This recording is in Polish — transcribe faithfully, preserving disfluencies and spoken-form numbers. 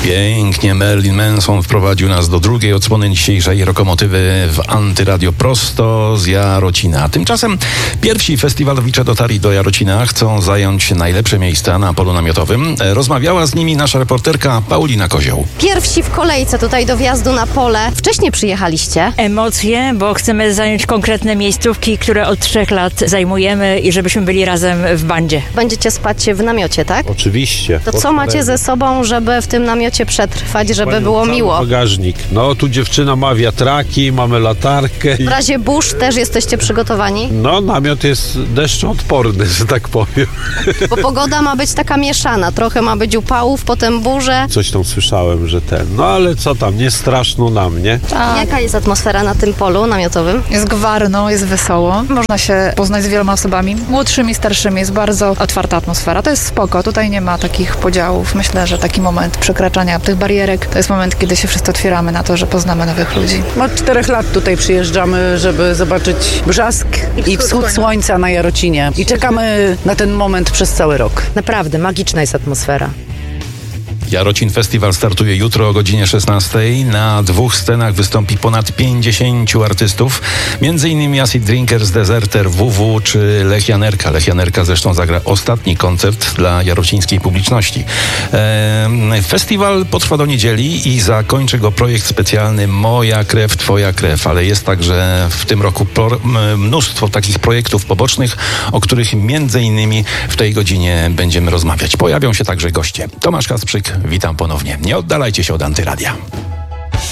Pięknie Marilyn Manson wprowadził nas do drugiej odsłony dzisiejszej Rokomotywy w Antyradio prosto z Jarocina. Tymczasem pierwsi festiwalowicze dotarli do Jarocina, chcą zająć najlepsze miejsca na polu namiotowym. Rozmawiała z nimi nasza reporterka Paulina Kozioł. Pierwsi w kolejce tutaj do wjazdu na pole. Wcześniej przyjechaliście. Emocje, bo chcemy zająć konkretne miejscówki, które od trzech lat zajmujemy i żebyśmy byli razem w bandzie. Będziecie spać w namiocie, tak? Oczywiście. To co macie ze sobą, żeby w tym namiocie przetrwać, żeby Mają było cały miło? Bagażnik. No, tu dziewczyna ma wiatraki, mamy latarkę. W razie burz też jesteście przygotowani? No, namiot jest deszczoodporny, że tak powiem. Bo pogoda ma być taka mieszana. Trochę ma być upałów, potem burze. Coś tam słyszałem, że ten. No, ale co tam, nie straszno na mnie. Tak. Jaka jest atmosfera na tym polu namiotowym? Jest gwarno, jest wesoło. Można się poznać z wieloma osobami, młodszymi, starszymi. Jest bardzo otwarta atmosfera. To jest spoko. Tutaj nie ma takich podziałów. Myślę, że taki moment przekraczania tych barierek to jest moment, kiedy się wszyscy otwieramy na to, że poznamy nowych ludzi. Od czterech lat tutaj przyjeżdżamy, żeby zobaczyć brzask i wschód słońca na Jarocinie. I czekamy na ten moment przez cały rok. Naprawdę, magiczna jest atmosfera. Jarocin Festiwal startuje jutro o godzinie szesnastej. Na dwóch scenach wystąpi ponad pięćdziesięciu artystów. Między innymi Acid Drinkers, Deserter, W W czy Lech Janerka. Lech Janerka zresztą zagra ostatni koncert dla jarocińskiej publiczności. Eee, festiwal potrwa do niedzieli i zakończy go projekt specjalny Moja krew, twoja krew. Ale jest także w tym roku pro, mnóstwo takich projektów pobocznych, o których między innymi w tej godzinie będziemy rozmawiać. Pojawią się także goście. Tomasz Kasprzyk, witam ponownie. Nie oddalajcie się od Antyradia.